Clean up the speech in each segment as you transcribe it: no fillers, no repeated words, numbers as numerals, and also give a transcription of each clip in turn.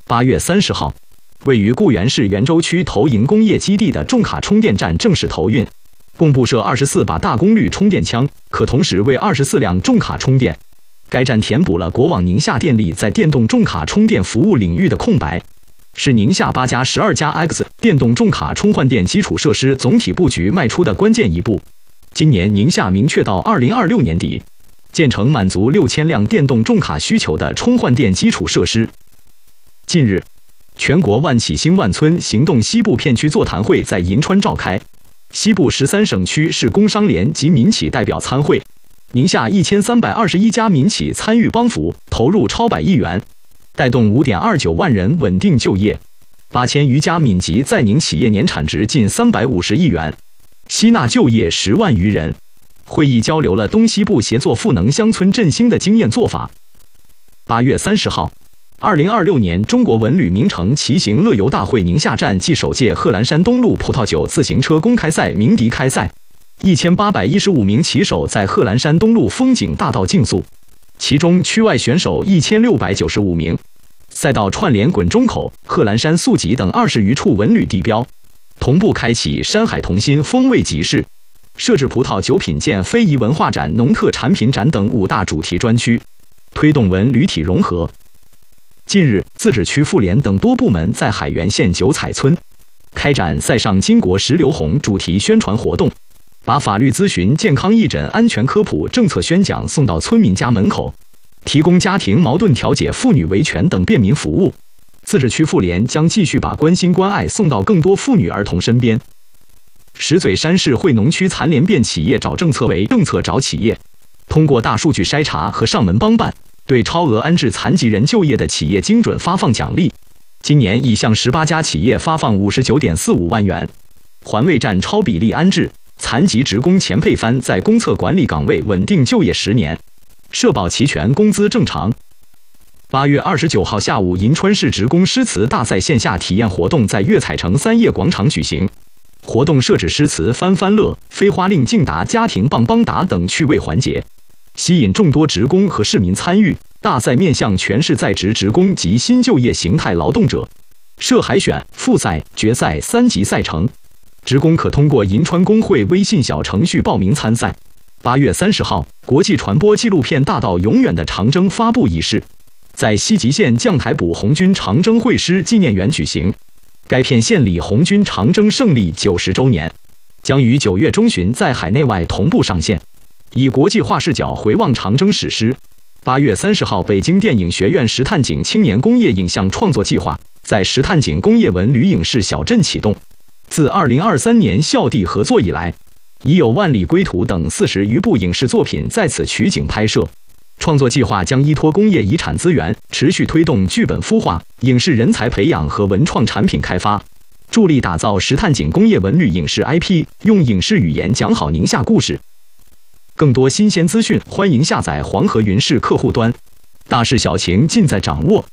8月30号，位于固原市元州区投营工业基地的重卡充电站正式投运，共布设24把大功率充电枪，可同时为24辆重卡充电。该站填补了国网宁夏电力在电动重卡充电服务领域的空白，是宁夏8加12加 X 电动重卡充换电基础设施总体布局迈出的关键一步。今年宁夏明确到2026年底，建成满足6000辆电动重卡需求的充换电基础设施。近日，全国万企兴万村行动西部片区座谈会在银川召开，西部13省区市工商联及民企代表参会。宁夏1321家民企参与帮扶，投入超100亿元，带动5.29万人稳定就业，8000余家闽籍在宁企业年产值近350亿元，吸纳就业10万余人。会议交流了东西部协作赋能乡村振兴的经验做法。8月30号，2026年中国文旅名城骑行乐游大会宁夏站暨首届贺兰山东路葡萄酒自行车公开赛鸣笛开赛。1815名骑手在贺兰山东路风景大道竞速，其中区外选手1695名。赛道串联滚中口、贺兰山宿集等20余处文旅地标，同步开启山海同心风味集市，设置葡萄酒品鉴非遗文化展、农特产品展等5大主题专区，推动文旅体融合。近日，自治区妇联等多部门在海原县九彩村开展塞上巾帼石榴红主题宣传活动，把法律咨询、健康义诊、安全科普、政策宣讲送到村民家门口，提供家庭矛盾调解、妇女维权等便民服务。自治区妇联将继续把关心关爱送到更多妇女儿童身边。石嘴山市惠农区残联变企业找政策为政策找企业，通过大数据筛查和上门帮办，对超额安置残疾人就业的企业精准发放奖励。今年已向18家企业发放59.45万元。环卫站超比例安置残疾职工钱配翻在公厕管理岗位稳定就业10年，社保齐全，工资正常。8月29号下午，银川市职工诗词大赛线下体验活动在悦彩城3叶广场举行。活动设置诗词翻翻乐、飞花令竞答、家庭棒棒答等趣味环节，吸引众多职工和市民参与。大赛面向全市在职职工及新就业形态劳动者，设海选、复赛、决赛3级赛程。职工可通过银川工会微信小程序报名参赛。8月30号，国际传播纪录片《大道永远的长征》发布仪式在西吉县将台堡红军长征会师纪念园举行。该片献礼红军长征胜利90周年，将于9月中旬在海内外同步上线，以国际化视角回望长征史诗。8月30号，北京电影学院石炭井青年工业影像创作计划在石炭井工业文旅影视小镇启动。自2023年校地合作以来，已有《万里归途》等40余部影视作品在此取景拍摄。创作计划将依托工业遗产资源，持续推动剧本孵化、影视人才培养和文创产品开发，助力打造石炭井工业文旅影视 IP， 用影视语言讲好宁夏故事。更多新鲜资讯，欢迎下载黄河云视客户端，大事小情尽在掌握。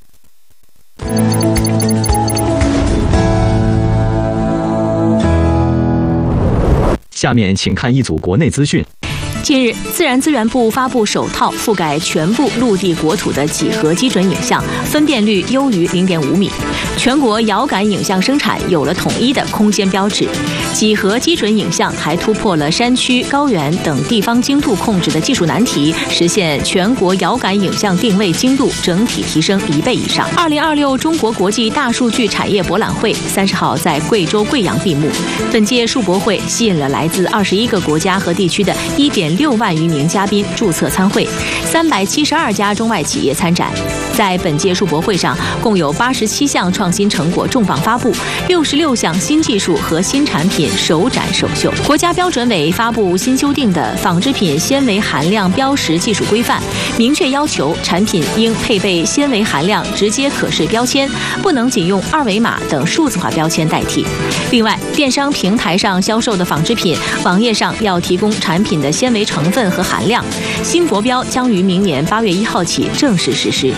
下面请看一组国内资讯。 近日，自然资源部发布首套覆盖全部陆地国土的几何基准影像，分辨率优于0.5米，全国遥感影像生产有了统一的空间标志。几何基准影像还突破了山区、高原等地方精度控制的技术难题，实现全国遥感影像定位精度整体提升1倍以上。2026中国国际大数据产业博览会30号在贵州贵阳闭幕。本届数博会吸引了来自21个国家和地区的1.6万余名嘉宾注册参会，372家中外企业参展。在本届数博会上，共有87项创新成果重磅发布，66项新技术和新产品首展首秀。国家标准委发布新修订的纺织品纤维含量标识技术规范，明确要求产品应配备纤维含量直接可视标签，不能仅用2维码等数字化标签代替。另外，电商平台上销售的纺织品，网页上要提供产品的纤维成分和含量。新国标将于明年8月1号起正式实施。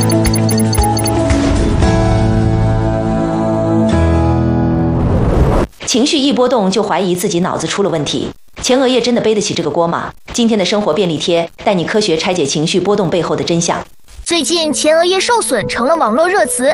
情绪一波动就怀疑自己脑子出了问题，前额叶真的背得起这个锅吗？今天的生活便利贴带你科学拆解情绪波动背后的真相。 最近前额叶受损成了网络热词，